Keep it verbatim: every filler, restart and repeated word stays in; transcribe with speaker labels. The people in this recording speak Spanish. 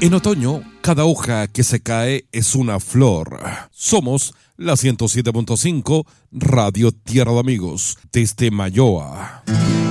Speaker 1: En otoño, cada hoja que se cae es una flor. Somos la ciento siete punto cinco Radio Tierra de Amigos, desde Mayoa.